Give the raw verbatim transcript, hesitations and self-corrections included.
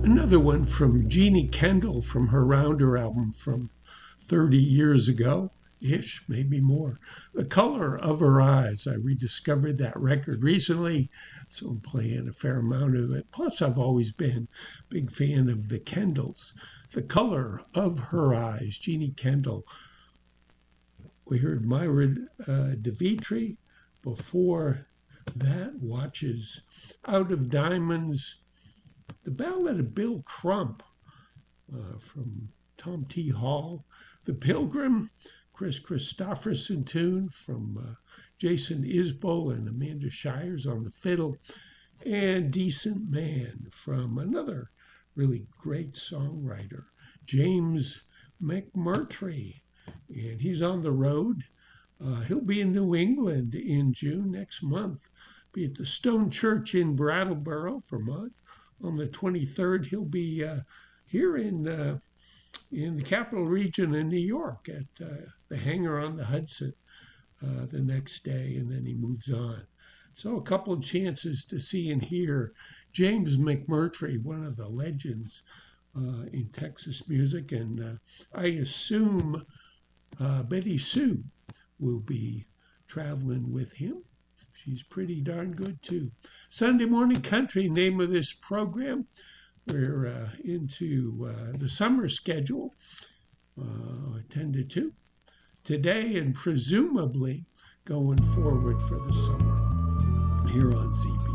Another one from Jeannie Kendall from her Rounder album from thirty years ago ish, maybe more. The Color of Her Eyes. I rediscovered that record recently, so I'm playing a fair amount of it. Plus, I've always been a big fan of the Kendalls. The Color of Her Eyes, Jeannie Kendall. We heard Myra uh, DeVitri. Before that, Watches Out of Diamonds. The Ballad of Bill Crump uh, from Tom T. Hall. The Pilgrim, Chris Christopherson tune from uh, Jason Isbell and Amanda Shires on the fiddle. And Decent Man from another really great songwriter, James McMurtry. And he's on the road. Uh, he'll be in New England in June next month. Be at the Stone Church in Brattleboro, Vermont. On the twenty-third, he'll be uh, here in uh, in the Capital Region in New York at uh, the Hangar on the Hudson uh, the next day, and then he moves on. So a couple of chances to see and hear James McMurtry, one of the legends uh, in Texas music, and uh, I assume uh, Betty Sue will be traveling with him. She's pretty darn good, too. Sunday Morning Country, name of this program. We're uh, into uh, the summer schedule, uh, ten to two, today and presumably going forward for the summer here on Z B.